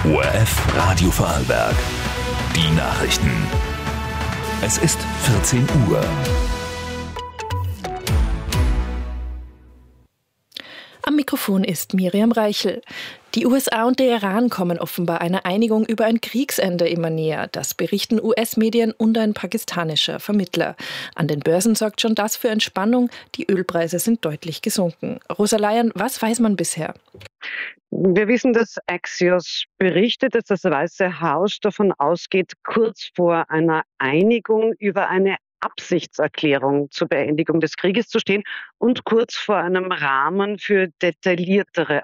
ORF Radio Vorarlberg. Die Nachrichten. Es ist 14 Uhr. Am Mikrofon ist Miriam Reichel. Die USA und der Iran kommen offenbar einer Einigung über ein Kriegsende immer näher. Das berichten US-Medien und ein pakistanischer Vermittler. An den Börsen sorgt schon das für Entspannung. Die Ölpreise sind deutlich gesunken. Rosa Laien, was weiß man bisher? Wir wissen, dass Axios berichtet, dass das Weiße Haus davon ausgeht, kurz vor einer Einigung über eine Absichtserklärung zur Beendigung des Krieges zu stehen und kurz vor einem Rahmen für detailliertere